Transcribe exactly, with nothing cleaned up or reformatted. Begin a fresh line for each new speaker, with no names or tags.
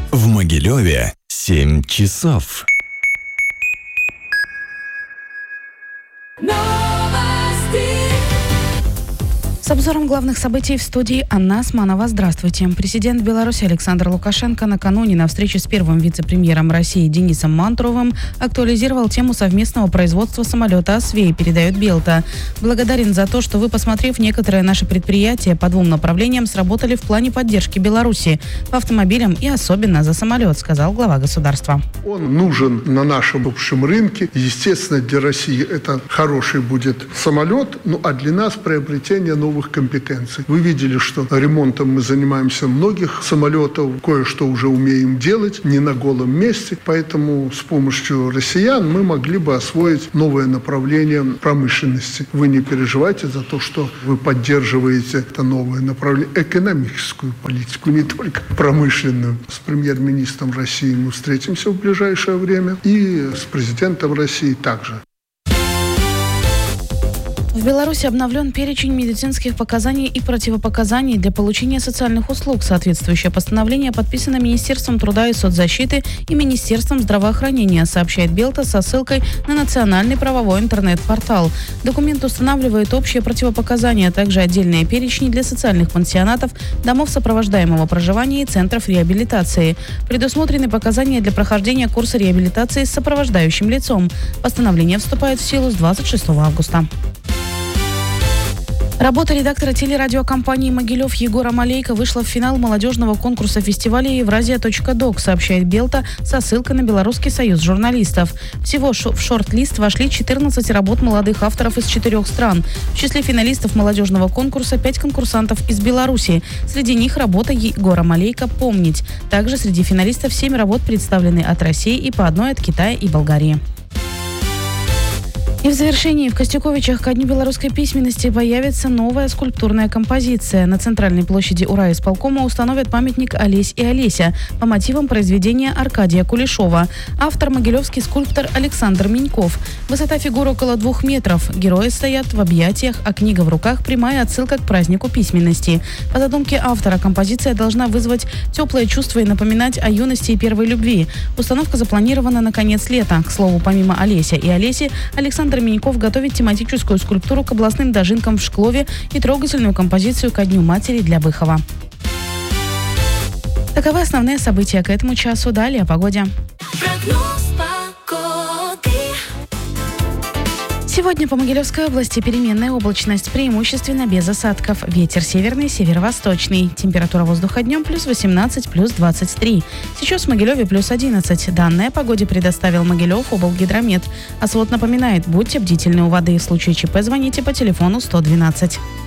В Могилеве семь часов.
С обзором главных событий в студии Анна Османова. Здравствуйте. Президент Беларуси Александр Лукашенко накануне на встрече с первым вице-премьером России Денисом Мантуровым актуализировал тему совместного производства самолета «Освей», передает Белта. «Благодарен за то, что вы, посмотрев некоторые наши предприятия по двум направлениям, сработали в плане поддержки Беларуси по автомобилям и особенно за самолет», сказал глава государства.
Он нужен на нашем общем рынке. Естественно, для России это хороший будет самолет, ну а для нас приобретение новых компетенций. Вы видели, что ремонтом мы занимаемся многих самолетов, кое-что уже умеем делать, не на голом месте, поэтому с помощью россиян мы могли бы освоить новое направление промышленности. Вы не переживайте за то, что вы поддерживаете это новое направление, экономическую политику, не только промышленную. С премьер-министром России мы встретимся в ближайшее время и с президентом России также.
В Беларуси обновлен перечень медицинских показаний и противопоказаний для получения социальных услуг. Соответствующее постановление подписано Министерством труда и соцзащиты и Министерством здравоохранения, сообщает Белта со ссылкой на национальный правовой интернет-портал. Документ устанавливает общие противопоказания, а также отдельные перечни для социальных пансионатов, домов сопровождаемого проживания и центров реабилитации. Предусмотрены показания для прохождения курса реабилитации с сопровождающим лицом. Постановление вступает в силу с двадцать шестого августа. Работа редактора телерадиокомпании «Могилев» Егора Малейко вышла в финал молодежного конкурса фестиваля «Евразия.док», сообщает Белта со ссылкой на Белорусский союз журналистов. Всего в шорт-лист вошли четырнадцать работ молодых авторов из четырех стран. В числе финалистов молодежного конкурса пять конкурсантов из Беларуси. Среди них работа Егора Малейко «Помнить». Также среди финалистов семь работ представлены от России и по одной от Китая и Болгарии. И в завершении в Костюковичах ко Дню белорусской письменности появится новая скульптурная композиция. На центральной площади урайисполкома установят памятник «Олесь и Олеся» по мотивам произведения Аркадия Кулешова. Автор — могилевский скульптор Александр Миньков. Высота фигуры около двух метров. Герои стоят в объятиях, а книга в руках — прямая отсылка к празднику письменности. По задумке автора, композиция должна вызвать теплые чувства и напоминать о юности и первой любви. Установка запланирована на конец лета. К слову, помимо Олеся и Олеси, Александр Миньков готовит тематическую скульптуру к областным дожинкам в Шклове и трогательную композицию ко Дню матери для Быхова. Таковы основные события к этому часу. Далее о погоде. Сегодня по Могилевской области переменная облачность, преимущественно без осадков. Ветер северный, северо-восточный. Температура воздуха днем плюс восемнадцать, плюс двадцать три. Сейчас в Могилеве плюс одиннадцать. Данные о погоде предоставил Могилев облгидромет. А свод напоминает, будьте бдительны у воды. В случае ЧП звоните по телефону сто двенадцать.